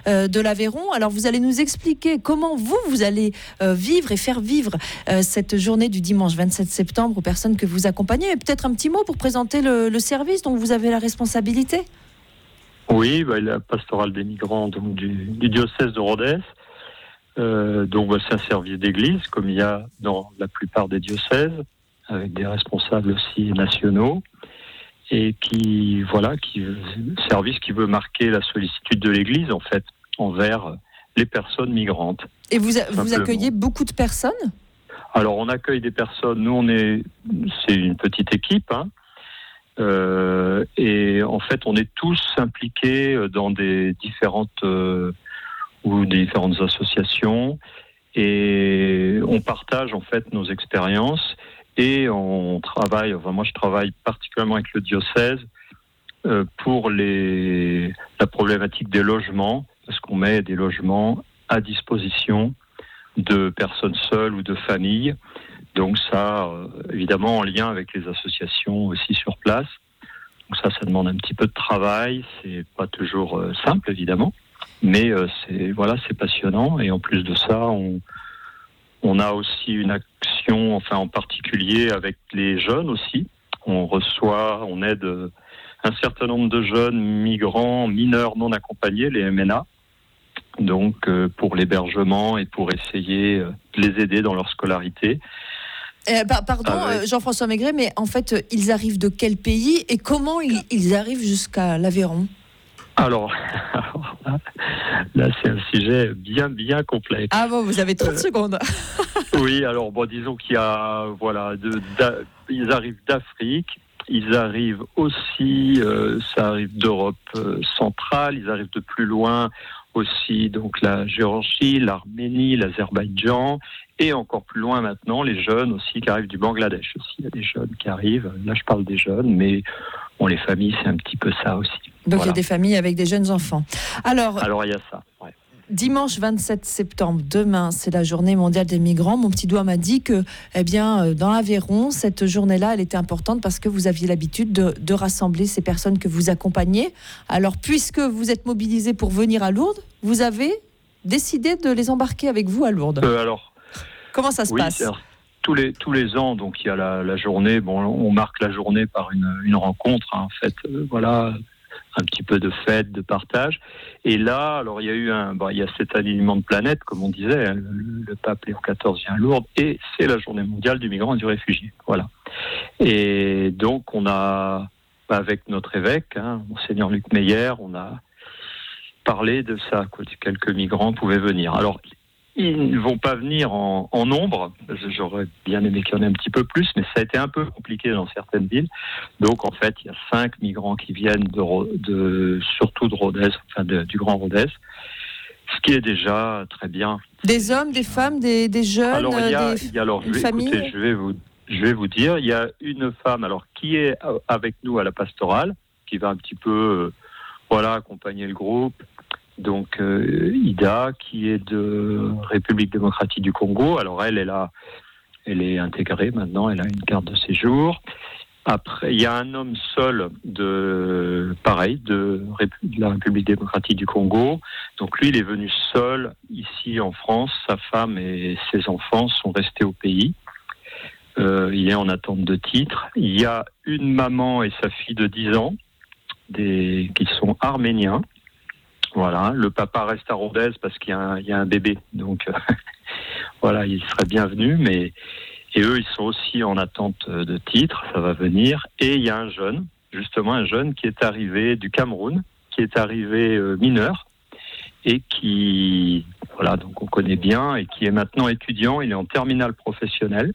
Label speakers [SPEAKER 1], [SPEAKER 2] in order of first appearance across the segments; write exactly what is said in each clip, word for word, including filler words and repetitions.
[SPEAKER 1] euh, de l'Aveyron. Alors vous allez nous expliquer comment vous, vous allez euh, vivre et faire vivre euh, cette journée du dimanche vingt-sept septembre aux personnes que vous accompagnez. Et peut-être un petit mot pour présenter le, le service dont vous avez la responsabilité.
[SPEAKER 2] Oui, bah, la pastorale des migrants donc, du, du diocèse de Rodez. Euh, donc bah, c'est un service d'église, comme il y a dans la plupart des diocèses, avec des responsables aussi nationaux, et qui, voilà, qui, service qui veut marquer la sollicitude de l'église, en fait, envers les personnes migrantes.
[SPEAKER 1] Et vous, vous accueillez beaucoup de personnes ?
[SPEAKER 2] Alors, on accueille des personnes, nous, on est, c'est une petite équipe, hein, euh, et en fait, on est tous impliqués dans des différentes, euh, ou des différentes associations, et on partage, en fait, nos expériences. Et on travaille, enfin moi je travaille particulièrement avec le diocèse euh, pour les, la problématique des logements, parce qu'on met des logements à disposition de personnes seules ou de familles. Donc ça, euh, évidemment en lien avec les associations aussi sur place. Donc ça, ça demande un petit peu de travail, c'est pas toujours euh, simple évidemment, mais euh, c'est voilà, c'est passionnant. Et en plus de ça, on On a aussi une action, enfin en particulier avec les jeunes aussi. On reçoit, on aide un certain nombre de jeunes migrants, mineurs non accompagnés, les M N A, donc euh, pour l'hébergement et pour essayer de les aider dans leur scolarité.
[SPEAKER 1] Euh, pardon, avec... Jean-François Maigret, mais en fait, ils arrivent de quel pays et comment ils, ils arrivent jusqu'à l'Aveyron ?
[SPEAKER 2] Alors, alors là, là, c'est un sujet bien, bien complexe.
[SPEAKER 1] Ah bon, vous avez trente euh, secondes.
[SPEAKER 2] Oui, alors, bon, disons qu'il y a, voilà, de, ils arrivent d'Afrique, ils arrivent aussi, euh, ça arrive d'Europe euh, centrale, ils arrivent de plus loin aussi, donc la Géorgie, l'Arménie, l'Azerbaïdjan, et encore plus loin maintenant, les jeunes aussi qui arrivent du Bangladesh aussi. Il y a des jeunes qui arrivent, là je parle des jeunes, mais bon, les familles, c'est un petit peu ça aussi.
[SPEAKER 1] Donc voilà. Il y a des familles avec des jeunes enfants. Alors,
[SPEAKER 2] Alors il y a ça, ouais.
[SPEAKER 1] Dimanche vingt-sept septembre, demain, c'est la journée mondiale des migrants. Mon petit doigt m'a dit que, eh bien, dans l'Aveyron, cette journée-là, elle était importante parce que vous aviez l'habitude de, de rassembler ces personnes que vous accompagnez. Alors, puisque vous êtes mobilisés pour venir à Lourdes, vous avez décidé de les embarquer avec vous à Lourdes.
[SPEAKER 2] Euh, alors,
[SPEAKER 1] comment ça se
[SPEAKER 2] oui,
[SPEAKER 1] passe ?
[SPEAKER 2] Alors, tous les tous les ans, donc il y a la, la journée. Bon, on marque la journée par une une rencontre, hein, en fait. Euh, voilà. Un petit peu de fête, de partage. Et là, alors il y a eu un, bon, il y a cet alignement de planètes, comme on disait, hein, le, le pape Léon quatorze vient à Lourdes, et c'est la journée mondiale du migrant et du réfugié. Voilà. Et donc on a, avec notre évêque, hein, Monseigneur Luc Meyer, on a parlé de ça, quoi, quelques migrants pouvaient venir. Alors ils ne vont pas venir en, en nombre. J'aurais bien aimé qu'il y en ait un petit peu plus, mais ça a été un peu compliqué dans certaines villes. Donc, en fait, il y a cinq migrants qui viennent de, de surtout de Rodez, enfin de, du Grand Rodez, ce qui est déjà très bien.
[SPEAKER 1] Des hommes, des femmes, des, des jeunes,
[SPEAKER 2] alors, il y a,
[SPEAKER 1] des
[SPEAKER 2] il y a, alors,
[SPEAKER 1] une
[SPEAKER 2] je vais,
[SPEAKER 1] famille.
[SPEAKER 2] Écoutez, je vais vous, je vais vous dire, il y a une femme, alors qui est avec nous à la pastorale, qui va un petit peu, euh, voilà, accompagner le groupe. Donc euh, Ida, qui est de République démocratique du Congo. Alors elle, elle a, elle est intégrée maintenant. Elle a une carte de séjour. Après, il y a un homme seul de, pareil, de, de la République démocratique du Congo. Donc lui, il est venu seul ici en France. Sa femme et ses enfants sont restés au pays. Euh, il est en attente de titre. Il y a une maman et sa fille de dix ans, des, qui sont arméniens. Voilà, le papa reste à Rodez parce qu'il y a un, il y a un bébé, donc euh, voilà, il serait bienvenu, mais et eux, ils sont aussi en attente de titre, ça va venir. Et il y a un jeune, justement un jeune qui est arrivé du Cameroun, qui est arrivé euh, mineur et qui, voilà, donc on connaît bien et qui est maintenant étudiant. Il est en terminale professionnelle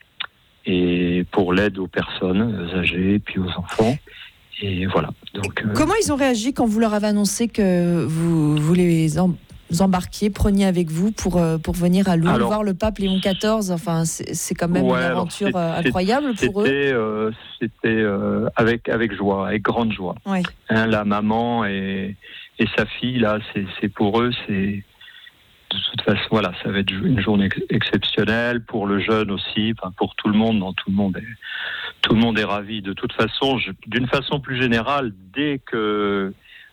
[SPEAKER 2] et pour l'aide aux personnes âgées puis aux enfants. Et voilà. Donc, euh...
[SPEAKER 1] comment ils ont réagi quand vous leur avez annoncé que vous, vous les em- embarquiez, preniez avec vous pour, euh, pour venir à Lourdes, alors, voir le pape Léon quatorze? Enfin, c'est, c'est quand même ouais, une aventure alors, c'est, incroyable
[SPEAKER 2] c'est,
[SPEAKER 1] pour eux.
[SPEAKER 2] Euh, c'était euh, avec, avec joie, avec grande joie.
[SPEAKER 1] Ouais.
[SPEAKER 2] Hein, la maman et, et sa fille, là, c'est, c'est pour eux, c'est... De toute façon, voilà, ça va être une journée exceptionnelle pour le jeune aussi, enfin pour tout le monde. Non, tout le monde est, tout le monde est ravi. De toute façon, je, d'une façon plus générale, dès que,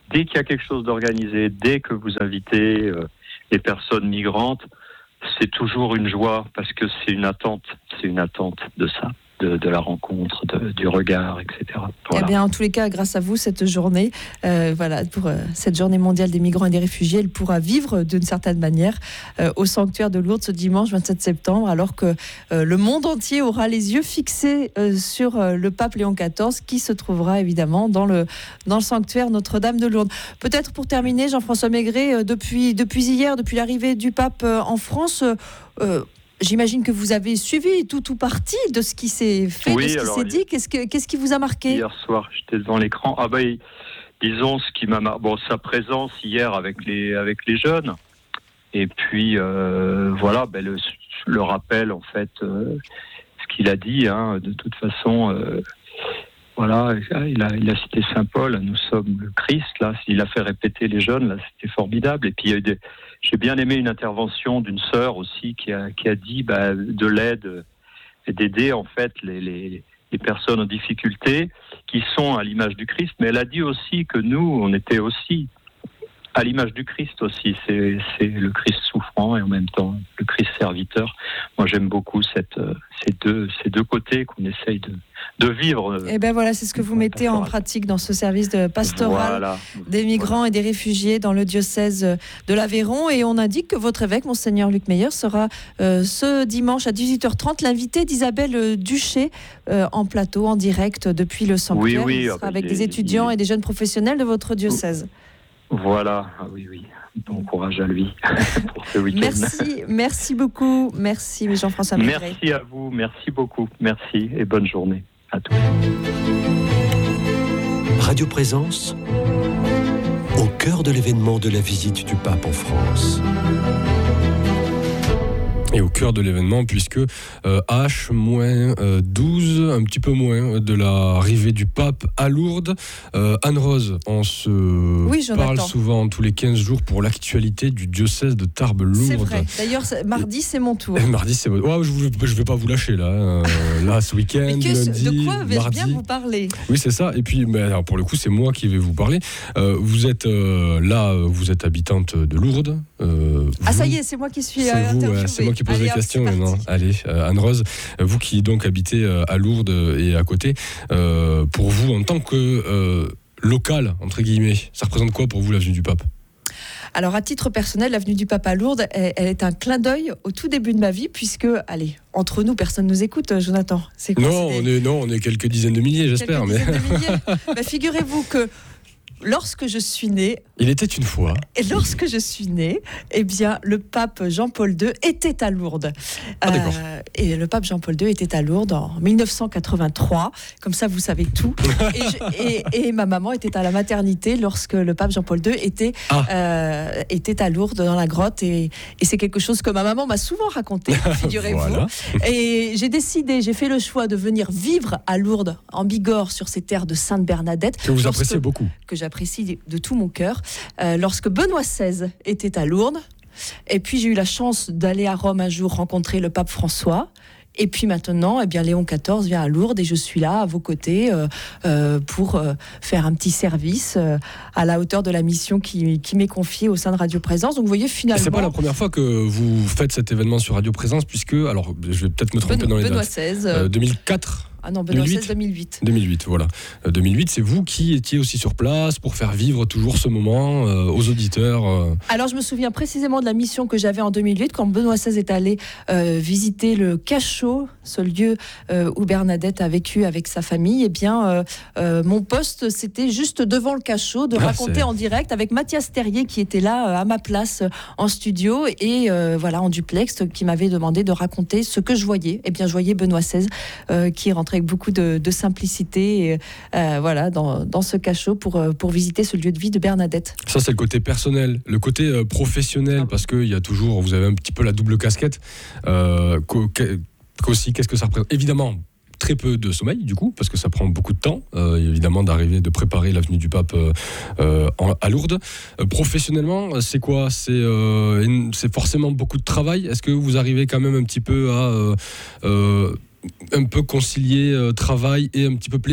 [SPEAKER 2] dès qu'il y a quelque chose d'organisé, dès que vous invitez euh, les personnes migrantes, c'est toujours une joie parce que c'est une attente, c'est une attente de ça. De, de la rencontre, de, du regard, et cetera. Voilà.
[SPEAKER 1] Eh bien, en tous les cas, grâce à vous, cette journée, euh, voilà, pour euh, cette journée mondiale des migrants et des réfugiés, elle pourra vivre d'une certaine manière euh, au sanctuaire de Lourdes ce dimanche vingt-sept septembre, alors que euh, le monde entier aura les yeux fixés euh, sur euh, le pape Léon quatorze, qui se trouvera évidemment dans le, dans le sanctuaire Notre-Dame de Lourdes. Peut-être pour terminer, Jean-François Maigret, euh, depuis, depuis hier, depuis l'arrivée du pape euh, en France, euh, j'imagine que vous avez suivi tout ou partie de ce qui s'est fait,
[SPEAKER 2] oui,
[SPEAKER 1] de ce qui
[SPEAKER 2] alors,
[SPEAKER 1] s'est dit. Qu'est-ce, que, qu'est-ce qui vous a marqué ?
[SPEAKER 2] Hier soir, j'étais devant l'écran. Ah ben, disons ce qui m'a marqué. Bon, sa présence hier avec les avec les jeunes. Et puis euh, voilà, ben le, le rappel en fait, euh, ce qu'il a dit. Hein, de toute façon, euh, voilà, il a il a cité Saint Paul. Nous sommes le Christ. Là, il a fait répéter les jeunes. Là, c'était formidable. Et puis il y a eu des J'ai bien aimé une intervention d'une sœur aussi qui a, qui a dit bah, de l'aide et d'aider en fait les, les, les personnes en difficulté qui sont à l'image du Christ. Mais elle a dit aussi que nous, on était aussi à l'image du Christ aussi. C'est, c'est le Christ souffrant et en même temps le Christ serviteur. Moi, j'aime beaucoup cette, ces, deux, ces deux côtés qu'on essaye de, de vivre.
[SPEAKER 1] Et ben voilà, c'est ce que vous mettez pastoral. en pratique dans ce service de pastoral voilà. des migrants voilà. et des réfugiés dans le diocèse de l'Aveyron. Et on indique que votre évêque, Monseigneur Luc Meyer, sera euh, ce dimanche à dix-huit heures trente l'invité d'Isabelle Duché euh, en plateau, en direct depuis le sanctuaire. Oui, oui, il sera avec des étudiants est... et des jeunes professionnels de votre diocèse.
[SPEAKER 2] Voilà, ah oui, oui. Bon courage à lui pour ce week-end.
[SPEAKER 1] Merci, merci beaucoup. Merci Jean-François Maigret.
[SPEAKER 2] Merci à vous, merci beaucoup. Merci et bonne journée à tous.
[SPEAKER 3] Radio Présence, au cœur de l'événement de la visite du pape en France.
[SPEAKER 4] Et au cœur de l'événement, puisque euh, H moins douze, un petit peu moins de l'arrivée du pape à Lourdes. Euh, Anne-Rose, on se
[SPEAKER 1] oui,
[SPEAKER 4] parle souvent tous les quinze jours pour l'actualité du diocèse de Tarbes-Lourdes.
[SPEAKER 1] C'est vrai. D'ailleurs, mardi, c'est mon tour.
[SPEAKER 4] Et mardi, c'est votre... oh, je ne vais pas vous lâcher là. Euh, là, ce week-end,
[SPEAKER 1] mais que,
[SPEAKER 4] lundi,
[SPEAKER 1] de quoi vais-je
[SPEAKER 4] mardi.
[SPEAKER 1] bien vous parler ?
[SPEAKER 4] Oui, c'est ça. Et puis, mais alors, pour le coup, c'est moi qui vais vous parler. Euh, vous êtes euh, là, vous êtes habitante de Lourdes.
[SPEAKER 1] Euh, ah, ça y est, c'est moi qui suis
[SPEAKER 4] c'est
[SPEAKER 1] euh,
[SPEAKER 4] vous, euh, c'est moi qui pose Allez, les questions maintenant. Allez, euh, Anne-Rose, vous qui donc habitez euh, à Lourdes et à côté, euh, pour vous, en tant que euh, local, entre guillemets, ça représente quoi pour vous l'avenue du Pape ?
[SPEAKER 1] Alors, à titre personnel, l'avenue du Pape à Lourdes, elle, elle est un clin d'œil au tout début de ma vie, puisque, allez, entre nous, personne ne nous écoute, Jonathan.
[SPEAKER 4] C'est quoi, non, c'est des... on est, non, on est quelques dizaines de milliers, j'espère.
[SPEAKER 1] Quelques
[SPEAKER 4] mais...
[SPEAKER 1] dizaines de milliers. bah, figurez-vous que lorsque je suis née...
[SPEAKER 4] Il était une fois.
[SPEAKER 1] Et lorsque je suis née, eh bien, le pape Jean-Paul deux était à Lourdes.
[SPEAKER 4] Ah, d'accord.
[SPEAKER 1] Euh, et le pape Jean-Paul deux était à Lourdes en dix-neuf cent quatre-vingt-trois. Comme ça, vous savez tout. et, je, et, et ma maman était à la maternité lorsque le pape Jean-Paul deux était, ah. euh, était à Lourdes dans la grotte. Et, et c'est quelque chose que ma maman m'a souvent raconté, figurez-vous. Voilà. Et j'ai décidé, j'ai fait le choix de venir vivre à Lourdes, en Bigorre, sur ces terres de Sainte-Bernadette.
[SPEAKER 4] Que vous appréciez beaucoup.
[SPEAKER 1] Que j'apprécie de tout mon cœur. Euh, lorsque Benoît seize était à Lourdes, et puis j'ai eu la chance d'aller à Rome un jour rencontrer le pape François, et puis maintenant, eh bien, Léon quatorze vient à Lourdes et je suis là à vos côtés euh, euh, pour euh, faire un petit service euh, à la hauteur de la mission qui, qui m'est confiée au sein de Radio Présence. Donc vous voyez finalement...
[SPEAKER 4] C'est pas la première fois que vous faites cet événement sur Radio Présence, puisque, alors je vais peut-être me tromper
[SPEAKER 1] Benoît,
[SPEAKER 4] dans les
[SPEAKER 1] Benoît
[SPEAKER 4] dates.
[SPEAKER 1] seize.
[SPEAKER 4] Euh, deux mille quatre
[SPEAKER 1] Ah non, Benoît seize, deux mille huit.
[SPEAKER 4] deux mille huit, voilà. Euh, deux mille huit, c'est vous qui étiez aussi sur place pour faire vivre toujours ce moment euh, aux auditeurs. Euh...
[SPEAKER 1] Alors, je me souviens précisément de la mission que j'avais en deux mille huit, quand Benoît seize est allé euh, visiter le Cachot, ce lieu euh, où Bernadette a vécu avec sa famille. Eh bien, euh, euh, mon poste, c'était juste devant le Cachot, de ah, raconter c'est... en direct avec Mathias Terrier, qui était là euh, à ma place euh, en studio, et euh, voilà, en duplex, qui m'avait demandé de raconter ce que je voyais. Eh bien, je voyais Benoît seize euh, qui rentrait avec beaucoup de, de simplicité et, euh, voilà, dans, dans ce cachot pour, pour visiter ce lieu de vie de Bernadette.
[SPEAKER 4] Ça, c'est le côté personnel. Le côté euh, professionnel, ah. parce qu'il y a toujours, vous avez un petit peu la double casquette. Euh, qu'aussi, qu'est-ce que ça représente ? Évidemment, très peu de sommeil, du coup, parce que ça prend beaucoup de temps, euh, évidemment, d'arriver, de préparer l'avenue du Pape euh, euh, à Lourdes. Euh, professionnellement, c'est quoi ? c'est, euh, une, c'est forcément beaucoup de travail. Est-ce que vous arrivez quand même un petit peu à... Euh, euh, un peu concilier euh, travail et un petit peu plaisir aussi ?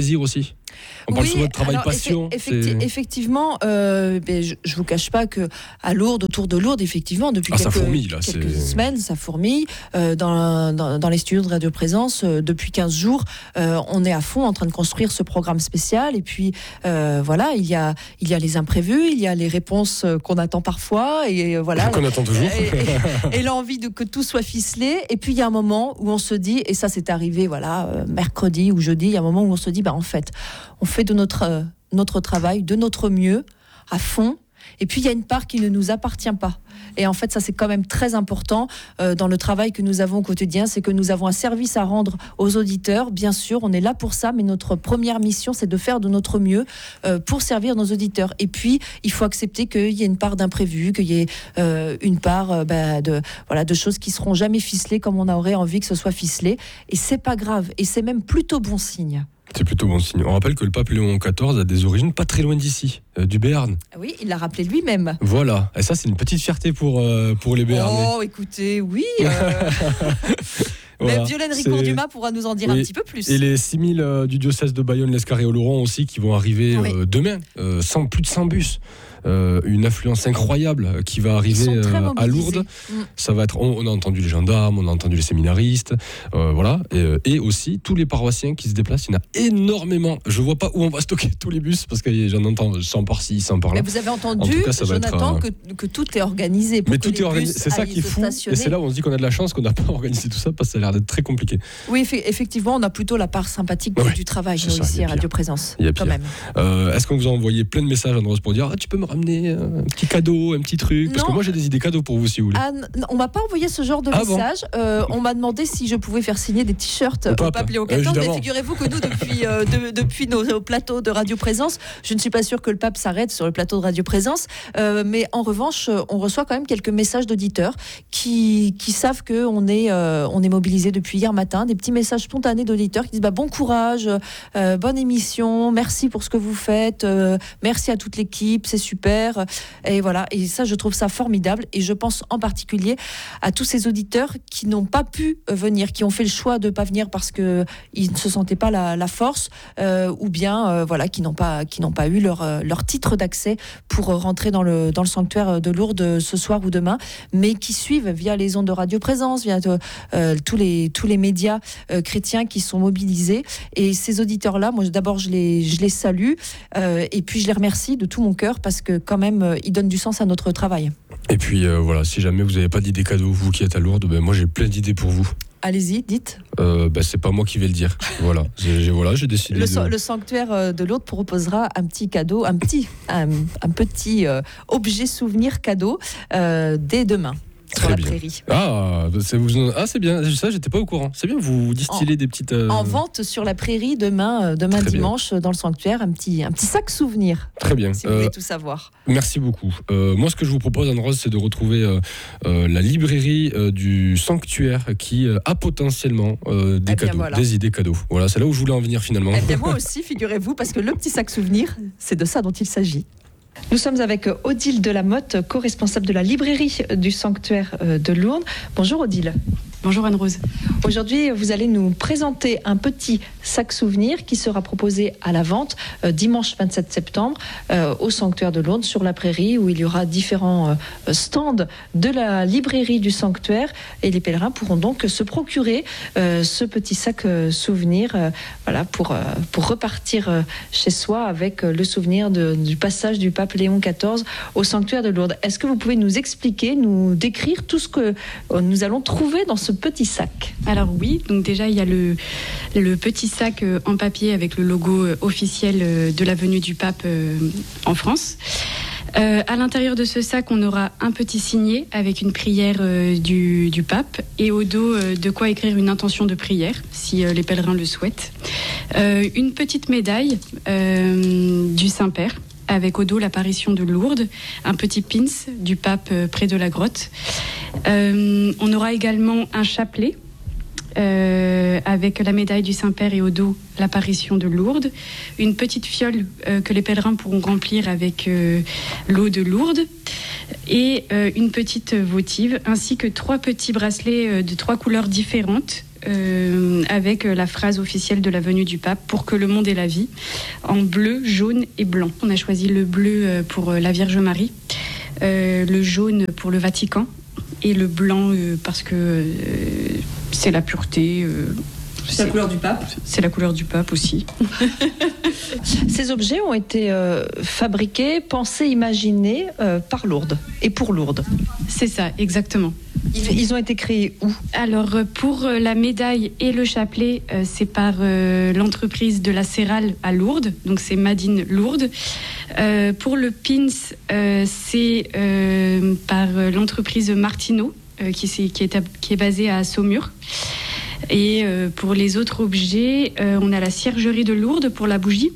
[SPEAKER 4] On parle
[SPEAKER 1] Oui,
[SPEAKER 4] souvent de travail
[SPEAKER 1] alors,
[SPEAKER 4] passion.
[SPEAKER 1] effecti-
[SPEAKER 4] c'est-
[SPEAKER 1] Effectivement, euh, ben, je ne vous cache pas que à Lourdes, autour de Lourdes, effectivement, depuis
[SPEAKER 4] Ah, ça
[SPEAKER 1] quelques,
[SPEAKER 4] fourmille, là,
[SPEAKER 1] quelques
[SPEAKER 4] c'est-
[SPEAKER 1] semaines, ça fourmille. Euh, dans, dans, dans les studios de Radio Présence, euh, depuis quinze jours, euh, on est à fond en train de construire ce programme spécial. Et puis, euh, voilà, il y, a, il y a les imprévus, il y a les réponses euh, qu'on attend parfois. Et euh, voilà.
[SPEAKER 4] Qu'on attend toujours.
[SPEAKER 1] Et, et, et l'envie de que tout soit ficelé. Et puis, il y a un moment où on se dit, et ça, c'est arrivé, voilà, euh, mercredi ou jeudi, il y a un moment où on se dit, bah, en fait, on fait de notre, euh, notre travail, de notre mieux, à fond. Et puis, il y a une part qui ne nous appartient pas. Et en fait, ça, c'est quand même très important euh, dans le travail que nous avons au quotidien. C'est que nous avons un service à rendre aux auditeurs. Bien sûr, on est là pour ça, mais notre première mission, c'est de faire de notre mieux euh, pour servir nos auditeurs. Et puis, il faut accepter qu'il y ait une part d'imprévu, qu'il y ait euh, une part euh, bah, de, voilà, de choses qui seront jamais ficelées comme on aurait envie que ce soit ficelé. Et c'est pas grave. Et c'est même plutôt bon signe.
[SPEAKER 4] C'est plutôt bon signe. On rappelle que le pape Léon quatorze a des origines pas très loin d'ici, euh, du Béarn.
[SPEAKER 1] Oui, il l'a rappelé lui-même.
[SPEAKER 4] Voilà. Et ça, c'est une petite fierté pour, euh, pour les Béarnais.
[SPEAKER 1] Oh, écoutez, oui. Euh...
[SPEAKER 4] Voilà.
[SPEAKER 1] Même Violaine Ricoeur-Dumas pourra nous en dire
[SPEAKER 4] oui.
[SPEAKER 1] un petit peu plus.
[SPEAKER 4] Et les six mille euh, du diocèse de Bayonne, l'Escarré et Oloron aussi qui vont arriver
[SPEAKER 1] oui.
[SPEAKER 4] euh, demain, euh, cent, plus de cent bus. Euh, une affluence incroyable qui va arriver euh, à Lourdes. Mmh. Ça va être, on, on a entendu les gendarmes, on a entendu les séminaristes, euh, voilà, et, et aussi tous les paroissiens qui se déplacent. Il y en a énormément. Je vois pas où on va stocker tous les bus parce que j'en entends cent par-ci, cent par-là.
[SPEAKER 1] Mais vous avez entendu,
[SPEAKER 4] cas,
[SPEAKER 1] Jonathan,
[SPEAKER 4] être, euh...
[SPEAKER 1] que, que tout est organisé. Pour
[SPEAKER 4] Mais
[SPEAKER 1] que
[SPEAKER 4] tout
[SPEAKER 1] les
[SPEAKER 4] est organisé. C'est ça qui est fou. Et c'est là où on se dit qu'on a de la chance qu'on n'a pas organisé tout ça parce que ça a l'air d'être très compliqué.
[SPEAKER 1] Oui, effectivement, on a plutôt la part sympathique
[SPEAKER 4] ouais,
[SPEAKER 1] du travail nous,
[SPEAKER 4] ça,
[SPEAKER 1] ici à Radio Présence.
[SPEAKER 4] Il y a
[SPEAKER 1] quand
[SPEAKER 4] pire.
[SPEAKER 1] même.
[SPEAKER 4] Euh, est-ce qu'on vous a envoyé plein de messages, Andros, pour dire ah, tu peux me ramener un petit cadeau, un petit truc? Parce
[SPEAKER 1] non.
[SPEAKER 4] que moi j'ai des idées cadeaux pour vous si vous voulez.
[SPEAKER 1] Ah, on m'a pas envoyé ce genre de
[SPEAKER 4] ah
[SPEAKER 1] message.
[SPEAKER 4] Bon
[SPEAKER 1] euh, on m'a demandé si je pouvais faire signer des t-shirts au pape, pape Léon quatorze. Mais figurez-vous que nous, depuis, euh, de, depuis nos, nos plateaux de Radio Présence, je ne suis pas sûre que le pape s'arrête sur le plateau de Radio Présence. Euh, mais en revanche, on reçoit quand même quelques messages d'auditeurs qui, qui savent qu'on est, euh, on est mobilisés depuis hier matin. Des petits messages spontanés d'auditeurs qui disent bah, bon courage, euh, bonne émission, merci pour ce que vous faites, euh, merci à toute l'équipe, c'est super. Et voilà, et ça, je trouve ça formidable. Et je pense en particulier à tous ces auditeurs qui n'ont pas pu venir, qui ont fait le choix de ne pas venir parce qu'ils ne se sentaient pas la, la force, euh, ou bien euh, voilà, qui n'ont pas, qui n'ont pas eu leur, leur titre d'accès pour rentrer dans le, dans le sanctuaire de Lourdes ce soir ou demain, mais qui suivent via les ondes de Radio Présence, via de, euh, tous, les, tous les médias euh, chrétiens qui sont mobilisés. Et ces auditeurs-là, moi d'abord je les, je les salue, euh, et puis je les remercie de tout mon cœur parce que quand même, euh, ils donnent du sens à notre travail.
[SPEAKER 4] Et puis euh, voilà, si jamais vous n'avez pas d'idées cadeaux, vous qui êtes à Lourdes, ben moi j'ai plein d'idées pour vous.
[SPEAKER 1] Allez-y, dites.
[SPEAKER 4] Euh, ben c'est pas moi qui vais le dire. Voilà, j'ai, j'ai, voilà, j'ai décidé.
[SPEAKER 1] Le,
[SPEAKER 4] de...
[SPEAKER 1] le sanctuaire de Lourdes proposera un petit cadeau, un petit, un, un petit euh, objet souvenir cadeau euh, dès demain. Sur
[SPEAKER 4] Très
[SPEAKER 1] la
[SPEAKER 4] bien.
[SPEAKER 1] Prairie.
[SPEAKER 4] Ah, c'est, vous, ah, c'est bien. Ça, j'étais pas au courant. C'est bien, vous distillez en, des petites. Euh...
[SPEAKER 1] En vente sur la Prairie demain, demain dimanche, bien. Dans le sanctuaire, un petit, un petit sac souvenir.
[SPEAKER 4] Très bien.
[SPEAKER 1] Si vous euh, voulez tout savoir.
[SPEAKER 4] Merci beaucoup. Euh, moi, ce que je vous propose, Anne-Rose, c'est de retrouver euh, euh, la librairie euh, du sanctuaire qui euh, a potentiellement euh, des eh cadeaux, voilà. des idées cadeaux. Voilà, c'est là où je voulais en venir finalement.
[SPEAKER 1] Eh bien, moi aussi, figurez-vous, parce que le petit sac souvenir, c'est de ça dont il s'agit. Nous sommes avec Odile Delamotte, co-responsable de la librairie du sanctuaire de Lourdes. Bonjour Odile.
[SPEAKER 5] Bonjour Anne-Rose.
[SPEAKER 1] Aujourd'hui, vous allez nous présenter un petit sac souvenir qui sera proposé à la vente euh, dimanche vingt-sept septembre euh, au sanctuaire de Lourdes sur la Prairie, où il y aura différents euh, stands de la librairie du sanctuaire, et les pèlerins pourront donc se procurer euh, ce petit sac euh, souvenir euh, voilà, pour, euh, pour repartir euh, chez soi avec euh, le souvenir de, du passage du pape Léon quatorze au sanctuaire de Lourdes. Est-ce que vous pouvez nous expliquer, nous décrire tout ce que euh, nous allons trouver dans ce petit sac?
[SPEAKER 5] Alors oui, donc déjà il y a le, le petit sac en papier avec le logo officiel de la venue du pape en France. Euh, à l'intérieur de ce sac, on aura un petit signet avec une prière euh, du, du pape, et au dos euh, de quoi écrire une intention de prière si euh, les pèlerins le souhaitent. Euh, une petite médaille euh, du Saint-Père, avec au dos l'apparition de Lourdes, un petit pins du pape euh, près de la grotte. Euh, on aura également un chapelet euh, avec la médaille du Saint-Père et au dos l'apparition de Lourdes, une petite fiole euh, que les pèlerins pourront remplir avec euh, l'eau de Lourdes, et euh, une petite votive, ainsi que trois petits bracelets euh, de trois couleurs différentes euh, avec la phrase officielle de la venue du pape, pour que le monde ait la vie, en bleu, jaune et blanc. On a choisi le bleu pour la Vierge Marie, euh, le jaune pour le Vatican et le blanc euh, parce que euh, c'est la pureté. Euh,
[SPEAKER 1] C'est la couleur du pape.
[SPEAKER 5] C'est la couleur du pape aussi.
[SPEAKER 1] Ces objets ont été euh, fabriqués, pensés, imaginés euh, par Lourdes et pour Lourdes.
[SPEAKER 5] C'est ça, exactement.
[SPEAKER 1] Ils, ils ont été créés où ?
[SPEAKER 5] Alors, pour la médaille et le chapelet, euh, c'est par euh, l'entreprise de la Cérale à Lourdes, donc c'est Made in Lourdes. Euh, pour le pins, euh, c'est euh, par l'entreprise Martineau, euh, qui, qui, est, qui est basée à Saumur. Et euh, pour les autres objets, euh, on a la ciergerie de Lourdes pour la bougie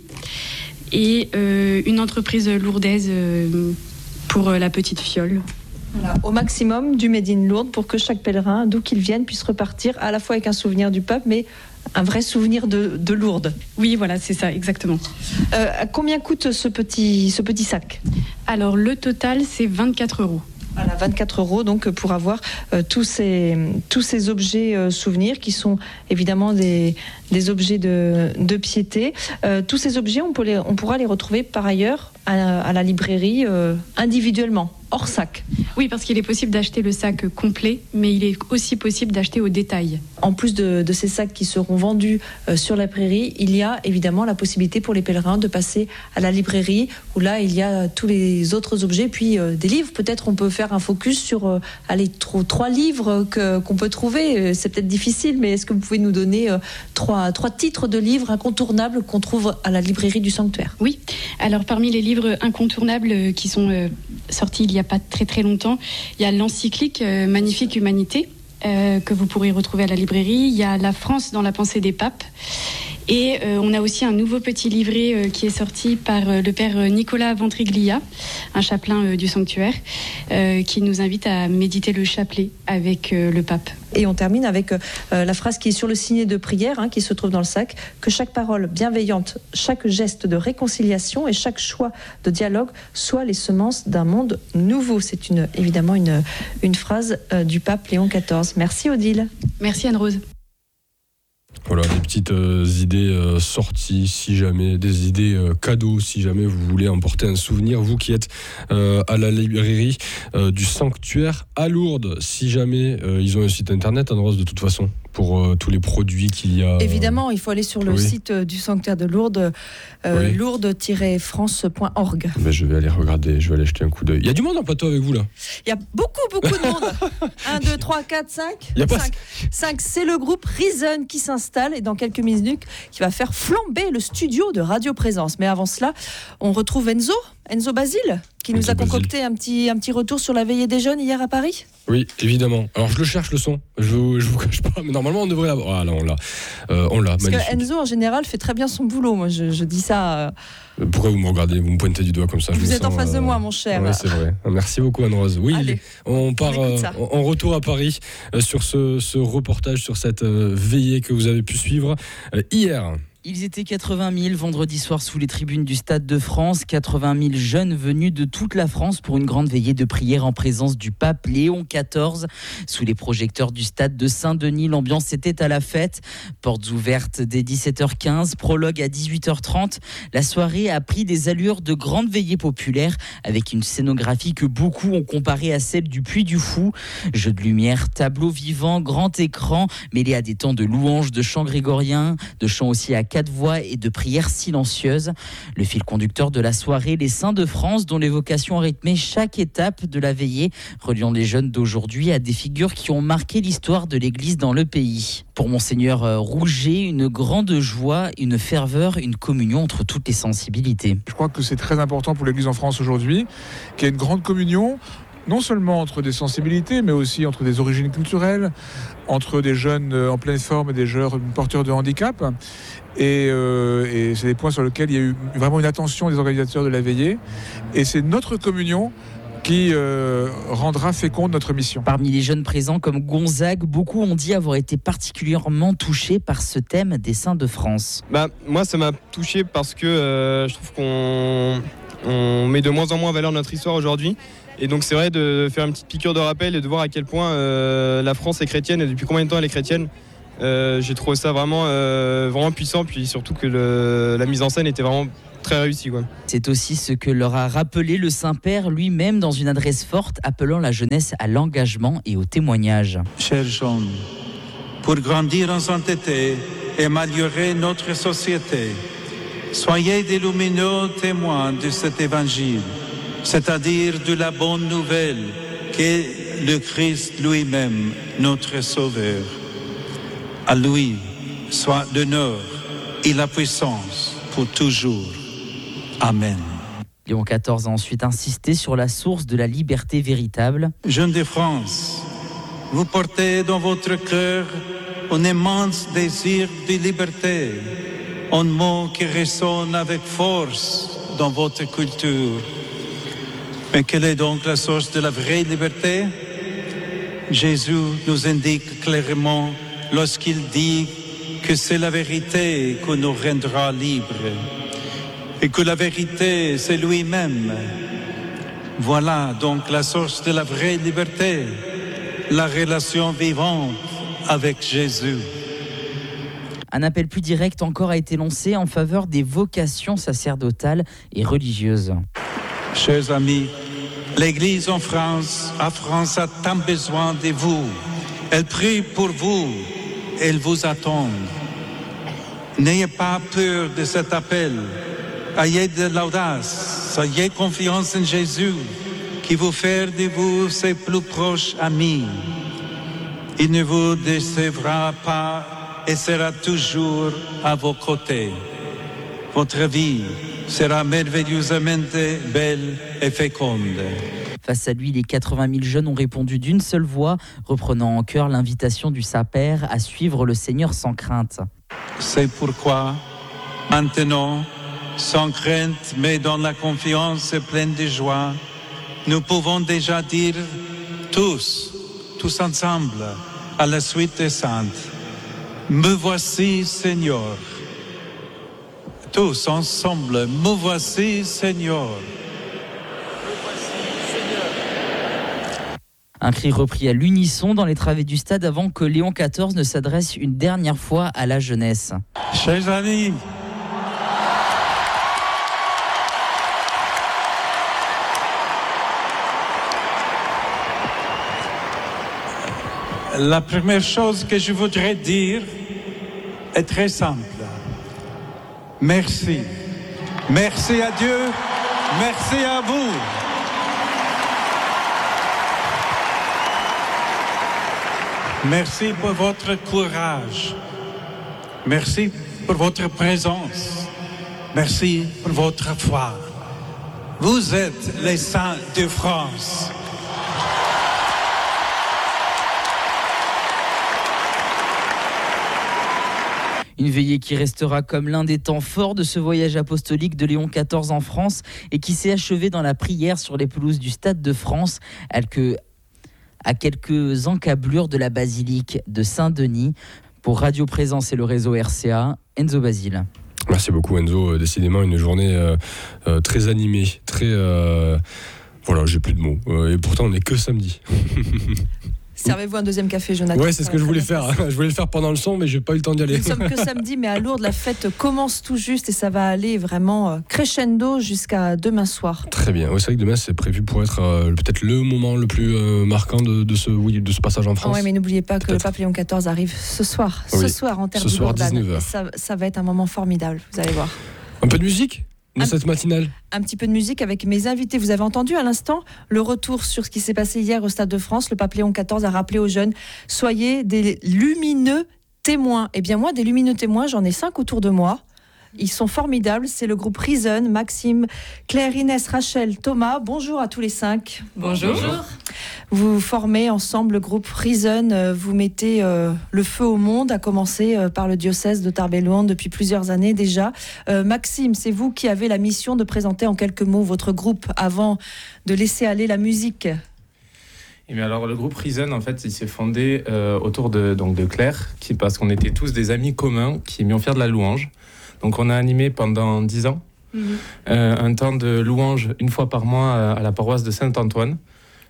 [SPEAKER 5] et euh, une entreprise lourdaise euh, pour euh, la petite fiole.
[SPEAKER 1] Voilà, au maximum du Made in Lourdes pour que chaque pèlerin, d'où qu'il vienne, puisse repartir à la fois avec un souvenir du pape, mais un vrai souvenir de, de Lourdes.
[SPEAKER 5] Oui, voilà, c'est ça, exactement.
[SPEAKER 1] Euh, combien coûte ce petit, ce petit sac ?
[SPEAKER 5] Alors, le total, c'est vingt-quatre euros.
[SPEAKER 1] Voilà, vingt-quatre euros donc pour avoir euh, tous ces tous ces objets euh, souvenirs qui sont évidemment des des objets de de piété. Euh, tous ces objets, on peut les on pourra les retrouver par ailleurs à, à la librairie euh, individuellement, hors sac.
[SPEAKER 5] Oui, parce qu'il est possible d'acheter le sac complet, mais il est aussi possible d'acheter au détail.
[SPEAKER 1] En plus de, de ces sacs qui seront vendus euh, sur la prairie, il y a évidemment la possibilité pour les pèlerins de passer à la librairie où là il y a tous les autres objets, puis euh, des livres. Peut-être on peut faire un focus sur euh, allez, trois, trois livres que, qu'on peut trouver. C'est peut-être difficile, mais est-ce que vous pouvez nous donner euh, trois, trois titres de livres incontournables qu'on trouve à la librairie du Sanctuaire ?
[SPEAKER 5] Oui, alors parmi les livres incontournables qui sont euh, sortis il n'y a pas très très longtemps, il y a l'encyclique euh, Magnifique Humanité, euh, que vous pourrez retrouver à la librairie. Il y a La France dans la pensée des papes. Et euh, on a aussi un nouveau petit livret euh, qui est sorti par euh, le père Nicolas Ventriglia, un chapelain euh, du sanctuaire, euh, qui nous invite à méditer le chapelet avec euh, le pape.
[SPEAKER 1] Et on termine avec euh, la phrase qui est sur le signet de prière, hein, qui se trouve dans le sac, que chaque parole bienveillante, chaque geste de réconciliation et chaque choix de dialogue soient les semences d'un monde nouveau. C'est une, évidemment une, une phrase euh, du pape Léon quatorze. Merci Odile.
[SPEAKER 5] Merci Anne-Rose.
[SPEAKER 4] Voilà, des petites euh, idées euh, sorties, si jamais, des idées euh, cadeaux, si jamais vous voulez emporter un souvenir, vous qui êtes euh, à la librairie euh, du Sanctuaire à Lourdes, si jamais euh, ils ont un site internet, Anne-Rose, de toute façon, pour euh, tous les produits qu'il y a.
[SPEAKER 1] Évidemment, il faut aller sur le
[SPEAKER 4] oui.
[SPEAKER 1] site du Sanctuaire de Lourdes, euh,
[SPEAKER 4] oui.
[SPEAKER 1] lourdes tiret france point org.
[SPEAKER 4] Ben, je vais aller regarder, je vais aller jeter un coup d'œil. Il y a du monde en plateau avec vous là ?
[SPEAKER 1] Il y a beaucoup, beaucoup de monde. un, deux, trois, quatre, cinq.
[SPEAKER 4] Il y a pas...
[SPEAKER 1] cinq, c'est le groupe Reason qui s'installe et dans quelques minutes qui va faire flamber le studio de Radio Présence. Mais avant cela, on retrouve Enzo, Enzo Basile, qui nous
[SPEAKER 4] Enzo
[SPEAKER 1] a concocté
[SPEAKER 4] Basile.
[SPEAKER 1] un petit, un petit retour sur la veillée des jeunes hier à Paris.
[SPEAKER 4] Oui, évidemment. Alors je le cherche le son, je ne vous cache pas, mais normalement on devrait l'avoir. Ah là, on l'a. Euh, on l'a,
[SPEAKER 1] Parce
[SPEAKER 4] magnifique.
[SPEAKER 1] que Enzo en général fait très bien son boulot, moi je, je dis ça. Euh...
[SPEAKER 4] Pourquoi vous me regardez, vous me pointez du doigt comme ça?
[SPEAKER 1] Vous
[SPEAKER 4] je
[SPEAKER 1] êtes
[SPEAKER 4] sens,
[SPEAKER 1] en face de
[SPEAKER 4] euh...
[SPEAKER 1] moi, mon cher.
[SPEAKER 4] Oui, c'est vrai. Merci beaucoup, Anne-Rose. Oui,
[SPEAKER 1] Allez,
[SPEAKER 4] on part
[SPEAKER 1] on
[SPEAKER 4] euh, en retour à Paris euh, sur ce, ce reportage, sur cette euh, veillée que vous avez pu suivre euh, hier.
[SPEAKER 6] Ils étaient quatre-vingt mille vendredi soir sous les tribunes du Stade de France, quatre-vingt mille jeunes venus de toute la France pour une grande veillée de prière en présence du pape Léon quatorze. Sous les projecteurs du Stade de Saint-Denis, l'ambiance était à la fête. Portes ouvertes dès dix-sept heures quinze, prologue à dix-huit heures trente. La soirée a pris des allures de grande veillée populaire avec une scénographie que beaucoup ont comparée à celle du Puy du Fou. Jeux de lumière, tableaux vivants, grand écran, mêlés à des temps de louanges, de chants grégoriens, de chants aussi à quatre voix et de prières silencieuses. Le fil conducteur de la soirée, les Saints de France, dont l'évocation a rythmé chaque étape de la veillée, reliant les jeunes d'aujourd'hui à des figures qui ont marqué l'histoire de l'Église dans le pays. Pour Monseigneur Rouget, une grande joie, une ferveur, une communion entre toutes les sensibilités.
[SPEAKER 7] Je crois que c'est très important pour l'Église en France aujourd'hui, qu'il y ait une grande communion, non seulement entre des sensibilités, mais aussi entre des origines culturelles, entre des jeunes en pleine forme et des jeunes porteurs de handicap. Et, euh, et c'est des points sur lesquels il y a eu vraiment une attention des organisateurs de la veillée. Et c'est notre communion qui euh, rendra féconde notre mission.
[SPEAKER 6] Parmi les jeunes présents comme Gonzague, beaucoup ont dit avoir été particulièrement touchés par ce thème des Saints de France.
[SPEAKER 8] Bah, moi, ça m'a touché parce que euh, je trouve qu'on on met de moins en moins en valeur notre histoire aujourd'hui. Et donc c'est vrai de faire une petite piqûre de rappel et de voir à quel point euh, la France est chrétienne et depuis combien de temps elle est chrétienne. Euh, j'ai trouvé ça vraiment, euh, vraiment puissant, puis surtout que le, la mise en scène était vraiment très réussie, quoi.
[SPEAKER 6] C'est aussi ce que leur a rappelé le Saint-Père lui-même dans une adresse forte appelant la jeunesse à l'engagement et au témoignage.
[SPEAKER 9] Chers jeunes, pour grandir en sainteté et améliorer notre société, soyez des lumineux témoins de cet évangile, c'est-à-dire de la bonne nouvelle qu'est le Christ lui-même, notre Sauveur. À lui soit l'honneur et la puissance pour toujours. Amen.
[SPEAKER 6] Léon quatorze a ensuite insisté sur la source de la liberté véritable.
[SPEAKER 9] Jeunes de France, vous portez dans votre cœur un immense désir de liberté, un mot qui résonne avec force dans votre culture. Mais quelle est donc la source de la vraie liberté? Jésus nous indique clairement lorsqu'il dit que c'est la vérité qui nous rendra libres et que la vérité, c'est lui-même. Voilà donc la source de la vraie liberté, la relation vivante avec Jésus.
[SPEAKER 6] Un appel plus direct encore a été lancé en faveur des vocations sacerdotales et religieuses.
[SPEAKER 9] Chers amis, l'Église en France, à France a tant besoin de vous. Elle prie pour vous, elle vous attend. N'ayez pas peur de cet appel. Ayez de l'audace, ayez confiance en Jésus, qui vous fait de vous ses plus proches amis. Il ne vous décevra pas et sera toujours à vos côtés. Votre vie sera merveilleusement belle et féconde.
[SPEAKER 6] Face à lui, les quatre-vingt mille jeunes ont répondu d'une seule voix, reprenant en chœur l'invitation du Saint-Père à suivre le Seigneur sans crainte.
[SPEAKER 9] C'est pourquoi, maintenant, sans crainte, mais dans la confiance et pleine de joie, nous pouvons déjà dire tous, tous ensemble, à la suite des saintes, me voici Seigneur. Tous ensemble, me voici Seigneur.
[SPEAKER 6] Un cri repris à l'unisson dans les travées du stade avant que Léon quatorze ne s'adresse une dernière fois à la jeunesse.
[SPEAKER 9] Chers amis, la première chose que je voudrais dire est très simple. Merci. Merci à Dieu. Merci à vous. Merci pour votre courage. Merci pour votre présence. Merci pour votre foi. Vous êtes les saints de France.
[SPEAKER 6] Une veillée qui restera comme l'un des temps forts de ce voyage apostolique de Léon quatorze en France et qui s'est achevé dans la prière sur les pelouses du Stade de France, à quelques encablures de la basilique de Saint-Denis. Pour Radio Présence et le réseau R C A, Enzo Basile.
[SPEAKER 4] Merci beaucoup Enzo, décidément une journée euh, euh, très animée, très... Euh, voilà, j'ai plus de mots. Euh, et pourtant on n'est que samedi.
[SPEAKER 1] Servez-vous un deuxième café, Jonathan.
[SPEAKER 4] Ouais, c'est ce que je voulais faire. Je voulais le faire pendant le son, mais j'ai pas eu le temps d'y aller.
[SPEAKER 1] Nous ne sommes que samedi, mais à Lourdes, la fête commence tout juste et ça va aller vraiment crescendo jusqu'à demain soir.
[SPEAKER 4] Très bien. Ouais, c'est vrai que demain, c'est prévu pour être euh, peut-être le moment le plus euh, marquant de, de, ce, oui, de ce passage en France.
[SPEAKER 1] Oui, mais n'oubliez pas que
[SPEAKER 4] peut-être.
[SPEAKER 1] le pape Léon quatorze arrive ce soir. Ce
[SPEAKER 4] oui.
[SPEAKER 1] soir, en terre
[SPEAKER 4] ce
[SPEAKER 1] du
[SPEAKER 4] soir,
[SPEAKER 1] Lourdes.
[SPEAKER 4] dix-neuf heures.
[SPEAKER 1] Ça, ça va être un moment formidable, vous allez voir.
[SPEAKER 4] Un peu de musique dans
[SPEAKER 1] un,
[SPEAKER 4] cette matinale.
[SPEAKER 1] Un petit peu de musique avec mes invités. Vous avez entendu à l'instant le retour sur ce qui s'est passé hier au Stade de France. Le pape Léon quatorze a rappelé aux jeunes, soyez des lumineux témoins. Eh bien moi, des lumineux témoins, j'en ai cinq autour de moi. Ils sont formidables. C'est le groupe Reason, Maxime, Claire, Inès, Rachel, Thomas. Bonjour à tous les cinq.
[SPEAKER 10] Bonjour. Bonjour.
[SPEAKER 1] Vous formez ensemble le groupe Reason. Vous mettez euh, le feu au monde, à commencer euh, par le diocèse de Tarbes-Lourdes depuis plusieurs années déjà. Euh, Maxime, c'est vous qui avez la mission de présenter en quelques mots votre groupe avant de laisser aller la musique.
[SPEAKER 10] Et bien alors le groupe Reason, en fait, il s'est fondé euh, autour de, donc de Claire, qui, parce qu'on était tous des amis communs qui aimions faire de la louange. Donc on a animé pendant dix ans mmh. euh, un temps de louange une fois par mois à la paroisse de Saint-Antoine.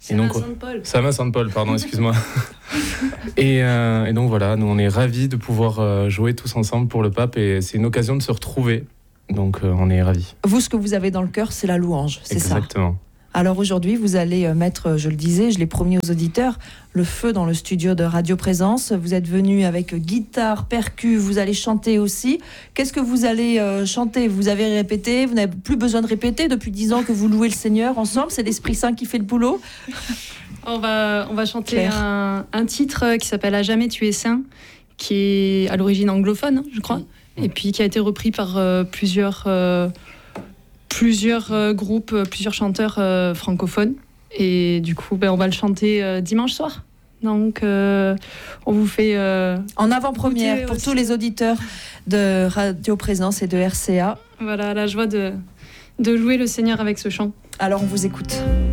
[SPEAKER 10] Et donc,
[SPEAKER 5] Saint-Paul.
[SPEAKER 10] Sama Saint-Paul, pardon, excuse-moi. et, euh, et donc voilà, nous on est ravis de pouvoir euh, jouer tous ensemble pour le pape et c'est une occasion de se retrouver. Donc euh, on est ravis.
[SPEAKER 1] Vous, ce que vous avez dans le cœur, c'est la louange, c'est ça?
[SPEAKER 10] Exactement.
[SPEAKER 1] Alors aujourd'hui, vous allez mettre, je le disais, je l'ai promis aux auditeurs, le feu dans le studio de Radio Présence. Vous êtes venu avec guitare, percu, vous allez chanter aussi. Qu'est-ce que vous allez euh, chanter? Vous avez répété, vous n'avez plus besoin de répéter depuis dix ans que vous louez le Seigneur ensemble. C'est l'Esprit Saint qui fait le boulot.
[SPEAKER 5] On va, on va chanter
[SPEAKER 1] Claire.
[SPEAKER 5] un, un titre qui s'appelle À jamais tu es saint, qui est à l'origine anglophone, hein, je crois, et puis qui a été repris par euh, plusieurs... Euh, plusieurs euh, groupes, euh, plusieurs chanteurs euh, francophones. Et du coup, ben, on va le chanter euh, dimanche soir. Donc, euh, on vous fait... Euh,
[SPEAKER 1] en avant-première pour
[SPEAKER 5] aussi.
[SPEAKER 1] tous les auditeurs de Radio Présence et de R C A.
[SPEAKER 5] Voilà, la joie de, de louer le Seigneur avec ce chant.
[SPEAKER 1] Alors, on vous écoute.